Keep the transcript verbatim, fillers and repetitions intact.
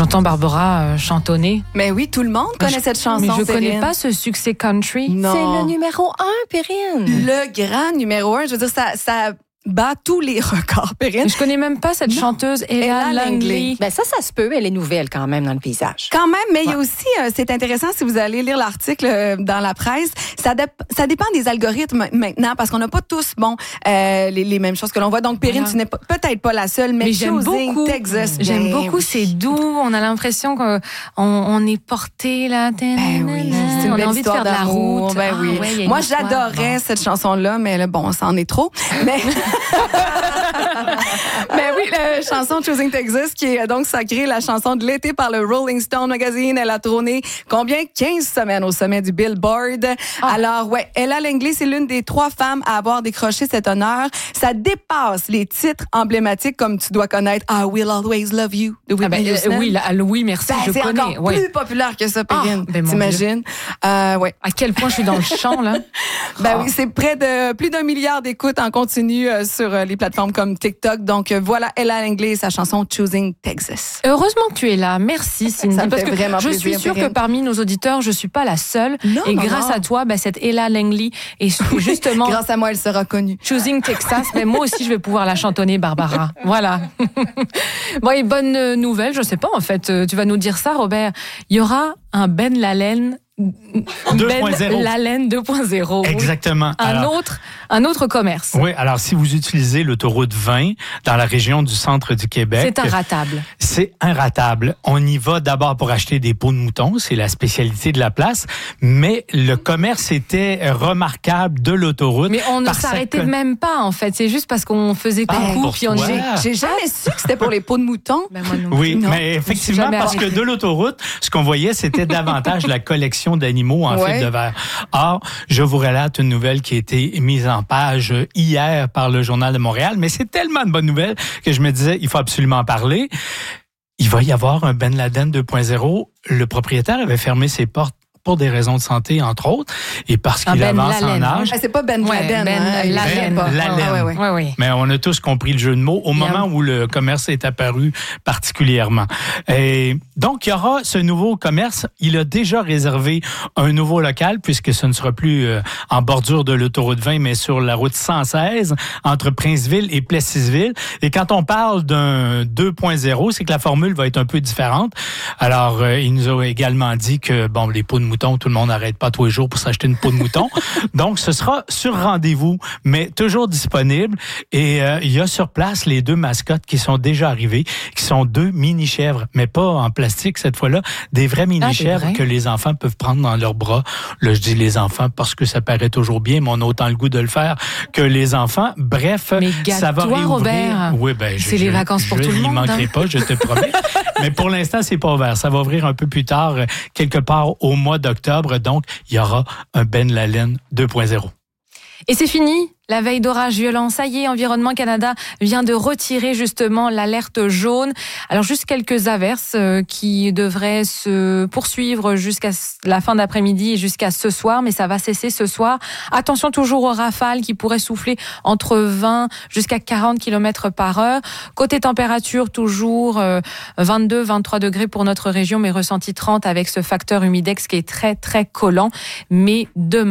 J'entends Barbara euh, chantonner. Mais oui, tout le monde connaît je, cette chanson. Mais je Perrine. connais pas ce succès country. Non. C'est le numéro un, Perrine. Le grand numéro un. Je veux dire, ça, ça bat tous les records, Perrine. Je connais même pas cette Non. chanteuse Ella, Ella Langley. Langley. Ben ça, ça se peut. Elle est nouvelle quand même dans le paysage. Quand même, mais il Ouais. y a aussi, euh, c'est intéressant si vous allez lire l'article euh, dans la presse, ça, dép- ça dépend des algorithmes maintenant parce qu'on n'a pas tous, bon, euh, les, les mêmes choses que l'on voit. Donc, Perrine, Voilà. tu n'es pas- peut-être pas la seule, mais, Mais j'aime Choosing beaucoup. Texas. J'aime ben beaucoup, oui. c'est doux. On a l'impression qu'on on est porté là. Ben oui, c'est une on a belle envie de histoire faire de la d'amour. route. Ben Ah oui. ouais, il y a une Moi, histoire. j'adorais cette chanson-là, mais là, bon, ça en est trop. Mais, mais oui, la chanson Choosing Texas, qui est donc sacrée, la chanson de l'été par le Rolling Stone Magazine. Elle a trôné combien? quinze semaines au sommet du Billboard. Ah. Alors, ouais, Ella Langley, c'est l'une des trois femmes à avoir décroché cet honneur. Ça dépasse les titres emblématiques comme tu dois connaître I Will Always Love You de Ah Whitney ben, euh, Houston. oui, là, oui, merci, Ben, je c'est connais. encore Ouais. plus populaire que ça, Perrine. Ah, ben, mon T'imagines? Euh, ouais. À quel point je suis dans le champ, là. Ben Ah. oui, c'est près de plus d'un milliard d'écoutes en continu euh, sur euh, les plateformes comme TikTok. Donc euh, voilà Ella Langley et sa chanson Choosing Texas. Heureusement que tu es là. Merci, Cindy. Ça me parce fait que vraiment je plaisir, suis sûre Perrine. que parmi nos auditeurs, je suis pas la seule. Non, et non, grâce non. à toi, ben, cette Ella Langley et justement Grâce à moi, elle sera connue. Choosing Texas, mais moi aussi je vais pouvoir la chantonner, Barbara. Voilà. Bon, et bonne nouvelle, je sais pas en fait, euh, tu vas nous dire ça, Robert. Il y aura un Ben Lalaine. deux Ben point zéro. Lalaine deux point zéro. Exactement. Un Alors, autre, un autre commerce. Oui, alors si vous utilisez l'autoroute vingt dans la région du centre du Québec, C'est inratable. c'est inratable. On y va d'abord pour acheter des peaux de mouton, c'est la spécialité de la place, mais le commerce était remarquable de l'autoroute. Mais on ne par sa s'arrêtait con- même pas en fait. C'est juste parce qu'on faisait Ah, coucou pour puis on toi. disait. J'ai, j'ai jamais su que c'était pour les peaux de mouton. Ben, moi non plus. Oui, Non, mais effectivement, jamais parce que arrêtée. de l'autoroute, ce qu'on voyait, c'était davantage la collection d'animaux en Ouais. fil de verre. Or, je vous relate une nouvelle qui a été mise en page hier par le Journal de Montréal, mais c'est tellement de bonnes nouvelles que je me disais, il faut absolument en parler. Il va y avoir un Ben Laden deux point zéro. Le propriétaire avait fermé ses portes pour des raisons de santé, entre autres, et parce Un qu'il Ben avance Laden. en âge. Ah, c'est pas Ben Ouais, Laden. Ben hein, il Laden. vient pas. Ben Laden. Ah, ouais, ouais. Oui, oui. Mais on a tous compris le jeu de mots au Bien. moment où le commerce est apparu particulièrement. Et donc, il y aura ce nouveau commerce. Il a déjà réservé un nouveau local puisque ce ne sera plus euh, en bordure de l'autoroute vingt, mais sur la route cent seize entre Princeville et Plessisville. Et quand on parle d'un deux point zéro, c'est que la formule va être un peu différente. Alors, euh, il nous a également dit que, bon, les peaux de mouton, tout le monde n'arrête pas tous les jours pour s'acheter une peau de mouton. Donc, ce sera sur rendez-vous, mais toujours disponible. Et euh, il y a sur place les deux mascottes qui sont déjà arrivées, qui sont deux mini-chèvres, mais pas en plastique cette fois-là, des vraies mini-chèvres vrai? que les enfants peuvent prendre dans leurs bras. Là, je dis les enfants parce que ça paraît toujours bien, mais on a autant le goût de le faire que les enfants. Bref, Mais ça va gâte-toi, réouvrir. Robert. Oui, ben, je- C'est les je- vacances pour je tout le n'y monde, manquerai hein. pas, je te promets. Mais pour l'instant, c'est pas ouvert. Ça va ouvrir un peu plus tard, euh, quelque part au mois d'octobre. Donc, il y aura un Ben Lalaine deux point zéro. Et c'est fini. La veille d'orage violent, ça y est, Environnement Canada vient de retirer justement l'alerte jaune. Alors juste quelques averses euh, qui devraient se poursuivre jusqu'à la fin d'après-midi et jusqu'à ce soir, mais ça va cesser ce soir. Attention toujours aux rafales qui pourraient souffler entre vingt jusqu'à quarante kilomètres par heure. Côté température, toujours euh, vingt-deux, vingt-trois degrés pour notre région, mais ressenti trente avec ce facteur humidex qui est très très collant. Mais demain,